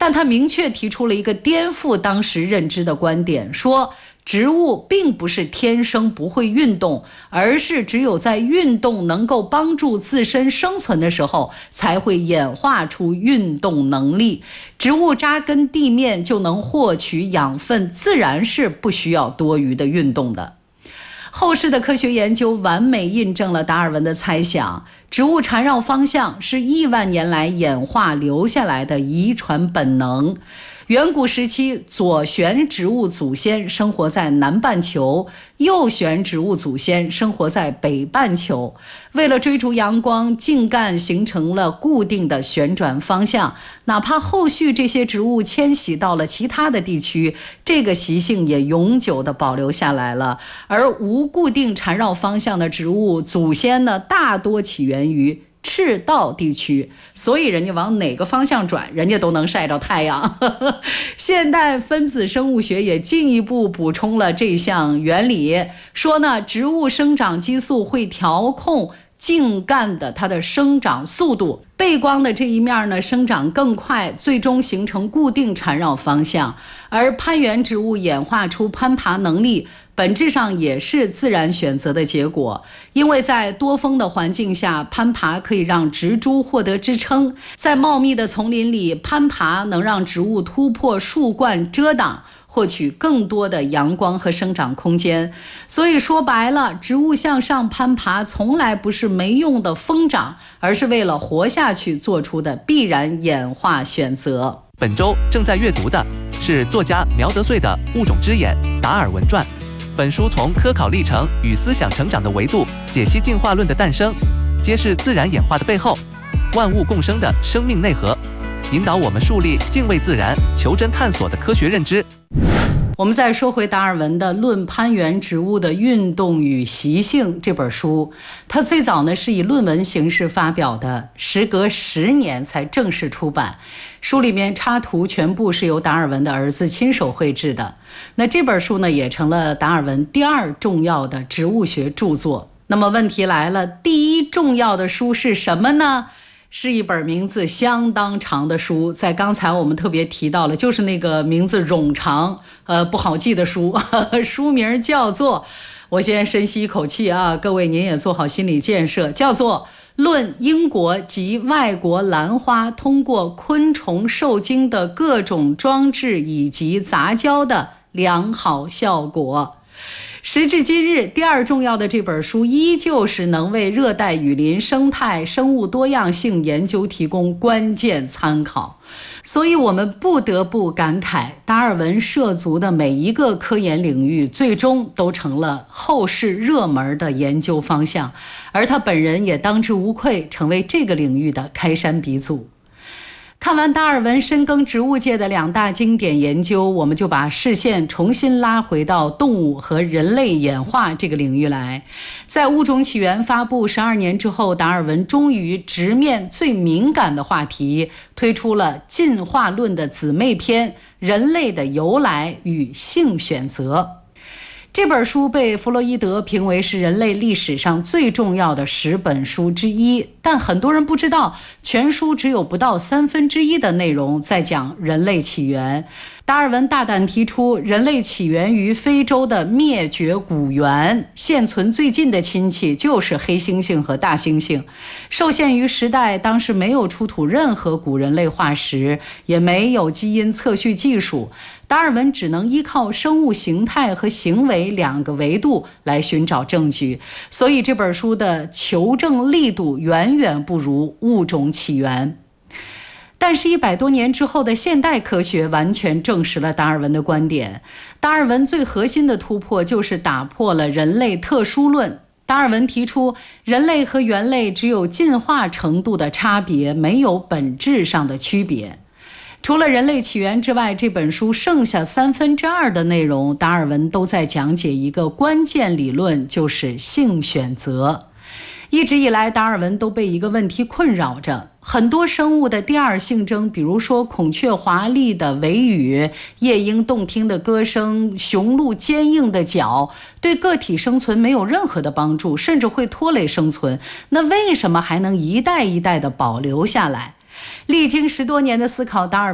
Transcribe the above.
但他明确提出了一个颠覆当时认知的观点，说植物并不是天生不会运动，而是只有在运动能够帮助自身生存的时候，才会演化出运动能力。植物扎根地面就能获取养分，自然是不需要多余的运动的。后世的科学研究完美印证了达尔文的猜想，植物缠绕方向是亿万年来演化留下来的遗传本能。远古时期，左旋植物祖先生活在南半球，右旋植物祖先生活在北半球。为了追逐阳光，茎干形成了固定的旋转方向，哪怕后续这些植物迁徙到了其他的地区，这个习性也永久地保留下来了。而无固定缠绕方向的植物祖先呢，大多起源于赤道地区，所以人家往哪个方向转，人家都能晒着太阳。现代分子生物学也进一步补充了这项原理，说呢，植物生长激素会调控茎干的它的生长速度，背光的这一面呢生长更快，最终形成固定缠绕方向。而攀援植物演化出攀爬能力，本质上也是自然选择的结果，因为在多风的环境下，攀爬可以让植株获得支撑，在茂密的丛林里，攀爬能让植物突破树冠遮挡，获取更多的阳光和生长空间。所以说白了，植物向上攀爬从来不是没用的疯长，而是为了活下去做出的必然演化选择。 本周正在阅读的是作家苗德穗的《物种之眼：达尔文传》。本书从科考历程与思想成长的维度解析进化论的诞生，揭示自然演化的背后，万物共生的生命内核，引导我们树立敬畏自然、求真探索的科学认知。 我们再说回达尔文的《论攀援植物的运动与习性》这本书，它最早呢是以论文形式发表的，时隔10年才正式出版。书里面插图全部是由达尔文的儿子亲手绘制的。那这本书呢也成了达尔文第2重要的植物学著作。那么问题来了，第1重要的书是什么呢？是一本名字相当长的书，在刚才我们特别提到了，就是那个名字冗长不好记的书。书名叫做，我先深吸一口气啊，各位您也做好心理建设，叫做《论英国及外国兰花通过昆虫受精的各种装置以及杂交的良好效果》。时至今日，第2重要的这本书依旧是能为热带雨林生态、生物多样性研究提供关键参考。所以我们不得不感慨，达尔文涉足的每一个科研领域，最终都成了后世热门的研究方向，而他本人也当之无愧成为这个领域的开山鼻祖。看完达尔文深耕植物界的2大经典研究，我们就把视线重新拉回到动物和人类演化这个领域来。在《物种起源》发布12年之后，达尔文终于直面最敏感的话题，推出了进化论的姊妹篇《人类的由来与性选择》。这本书被弗洛伊德评为是人类历史上最重要的10本书之一，但很多人不知道，全书只有不到1/3的内容在讲人类起源。达尔文大胆提出，人类起源于非洲的灭绝古猿，现存最近的亲戚就是黑猩猩和大猩猩。受限于时代，当时没有出土任何古人类化石，也没有基因测序技术，达尔文只能依靠生物形态和行为2个维度来寻找证据，所以这本书的求证力度远远不如《物种起源》。但是100多年之后的现代科学完全证实了达尔文的观点。达尔文最核心的突破就是打破了人类特殊论。达尔文提出，人类和猿类只有进化程度的差别，没有本质上的区别。除了人类起源之外，这本书剩下2/3的内容，达尔文都在讲解一个关键理论，就是性选择。一直以来，达尔文都被一个问题困扰着，很多生物的第2性征，比如说孔雀华丽的尾羽、夜莺动听的歌声、雄鹿坚硬的角，对个体生存没有任何的帮助，甚至会拖累生存。那为什么还能一代一代的保留下来？历经10多年的思考，达尔